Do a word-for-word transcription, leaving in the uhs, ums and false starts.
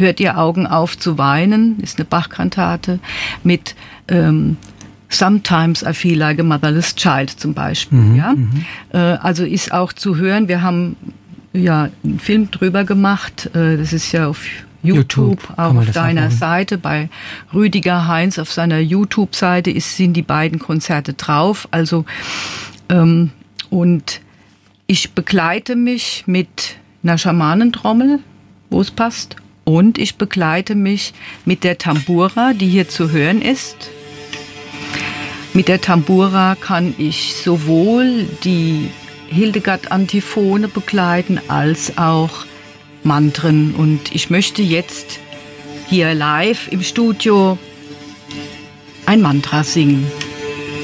Hört ihr Augen auf zu weinen, ist eine Bach-Kantate, mit ähm, Sometimes I Feel Like a Motherless Child zum Beispiel. Mhm, ja? Äh, also ist auch zu hören, wir haben ja einen Film drüber gemacht, äh, das ist ja auf YouTube, YouTube auch auf deiner abholen. Seite, bei Rüdiger Heinz auf seiner YouTube-Seite ist, sind die beiden Konzerte drauf. Also ähm, und ich begleite mich mit einer Schamanentrommel, wo es passt, und ich begleite mich mit der Tambura, die hier zu hören ist. Mit der Tambura kann ich sowohl die Hildegard-Antiphone begleiten als auch Mantren. Und ich möchte jetzt hier live im Studio ein Mantra singen.